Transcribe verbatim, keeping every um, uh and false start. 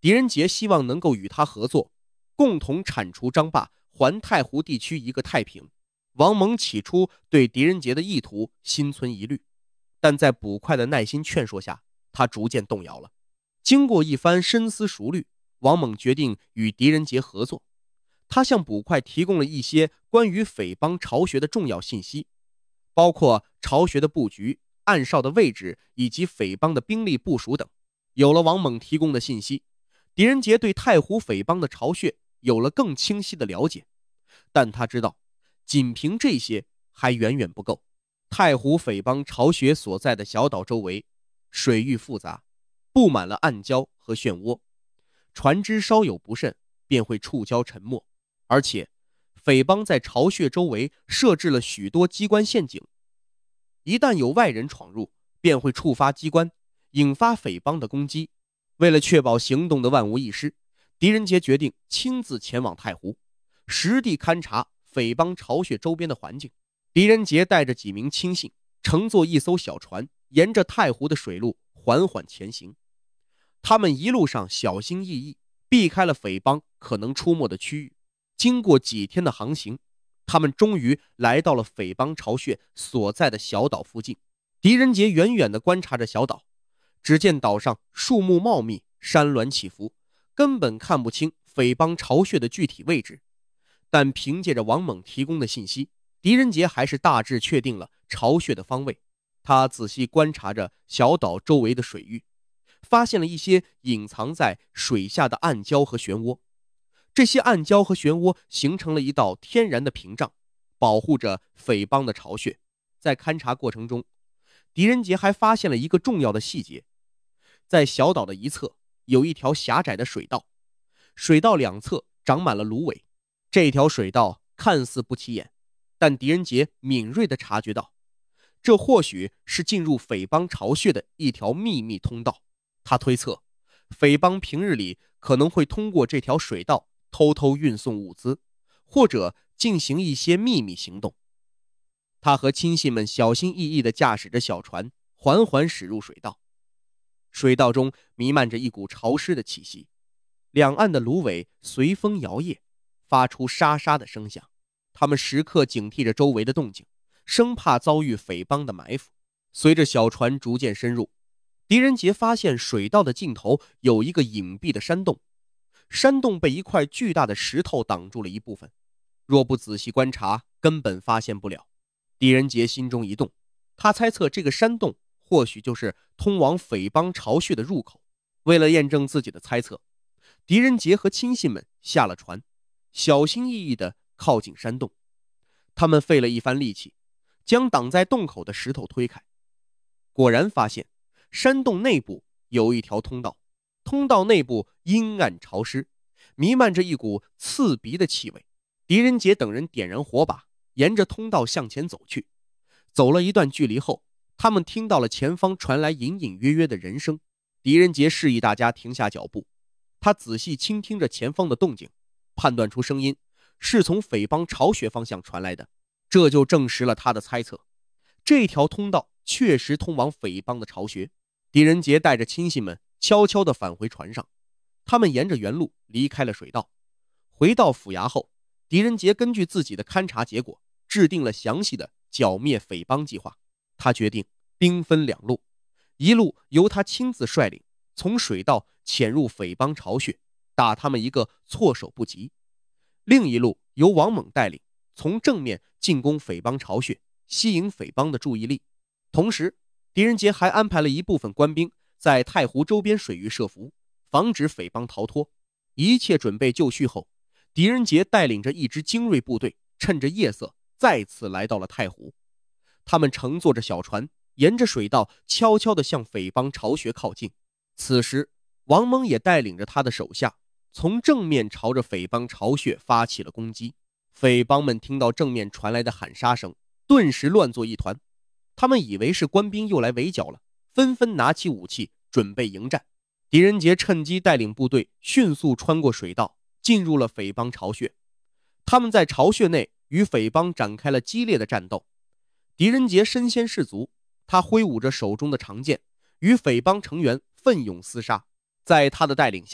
狄仁杰希望能够与他合作，共同铲除张霸，还太湖地区一个太平。王蒙起初对狄仁杰的意图心存疑虑，但在捕快的耐心劝说下，他逐渐动摇了。经过一番深思熟虑，王猛决定与狄仁杰合作。他向捕快提供了一些关于匪帮巢穴的重要信息，包括巢穴的布局、暗哨的位置以及匪帮的兵力部署等。有了王猛提供的信息，狄仁杰对太湖匪帮的巢穴有了更清晰的了解。但他知道，仅凭这些还远远不够。太湖匪帮巢穴所在的小岛周围水域复杂，布满了暗礁和漩涡，船只稍有不慎便会触礁沉没。而且匪帮在巢穴周围设置了许多机关陷阱，一旦有外人闯入，便会触发机关，引发匪帮的攻击。为了确保行动的万无一失，狄仁杰决定亲自前往太湖，实地勘察匪帮巢穴周边的环境。狄仁杰带着几名亲信，乘坐一艘小船，沿着太湖的水路缓缓前行。他们一路上小心翼翼，避开了匪帮可能出没的区域。经过几天的航行，他们终于来到了匪帮巢穴所在的小岛附近。狄仁杰远远地观察着小岛，只见岛上树木茂密，山峦起伏，根本看不清匪帮巢穴的具体位置。但凭借着王猛提供的信息，狄仁杰还是大致确定了巢穴的方位。他仔细观察着小岛周围的水域，发现了一些隐藏在水下的暗礁和漩涡。这些暗礁和漩涡形成了一道天然的屏障，保护着匪帮的巢穴。在勘察过程中，狄仁杰还发现了一个重要的细节，在小岛的一侧有一条狭窄的水道，水道两侧长满了芦苇。这条水道看似不起眼，但狄仁杰敏锐地察觉到，这或许是进入匪帮巢穴的一条秘密通道。他推测，匪帮平日里可能会通过这条水道偷偷运送物资，或者进行一些秘密行动。他和亲信们小心翼翼地驾驶着小船，缓缓驶入水道。水道中弥漫着一股潮湿的气息，两岸的芦苇随风摇曳，发出沙沙的声响。他们时刻警惕着周围的动静，生怕遭遇匪帮的埋伏。随着小船逐渐深入，狄仁杰发现水道的尽头有一个隐蔽的山洞，山洞被一块巨大的石头挡住了一部分，若不仔细观察，根本发现不了。狄仁杰心中一动，他猜测这个山洞或许就是通往匪帮巢穴的入口。为了验证自己的猜测，狄仁杰和亲信们下了船，小心翼翼地靠近山洞。他们费了一番力气，将挡在洞口的石头推开，果然发现山洞内部有一条通道，通道内部阴暗潮湿，弥漫着一股刺鼻的气味。狄仁杰等人点燃火把，沿着通道向前走去。走了一段距离后，他们听到了前方传来隐隐约约的人声。狄仁杰示意大家停下脚步，他仔细倾听着前方的动静，判断出声音是从匪帮巢穴方向传来的，这就证实了他的猜测。这条通道确实通往匪帮的巢穴。狄仁杰带着亲信们悄悄地返回船上，他们沿着原路离开了水道。回到府衙后，狄仁杰根据自己的勘察结果，制定了详细的剿灭匪帮计划。他决定兵分两路，一路由他亲自率领，从水道潜入匪帮巢穴，打他们一个措手不及；另一路由王猛带领，从正面进攻匪帮巢穴，吸引匪帮的注意力。同时，狄仁杰还安排了一部分官兵在太湖周边水域设伏，防止匪帮逃脱。一切准备就绪后，狄仁杰带领着一支精锐部队，趁着夜色再次来到了太湖。他们乘坐着小船，沿着水道悄悄地向匪帮巢穴靠近。此时，王蒙也带领着他的手下，从正面朝着匪帮巢穴发起了攻击。匪帮们听到正面传来的喊杀声，顿时乱作一团。他们以为是官兵又来围剿了，纷纷拿起武器准备迎战。狄仁杰趁机带领部队迅速穿过水道，进入了匪帮巢穴。他们在巢穴内与匪帮展开了激烈的战斗。狄仁杰身先士卒，他挥舞着手中的长剑，与匪帮成员奋勇厮杀。在他的带领下，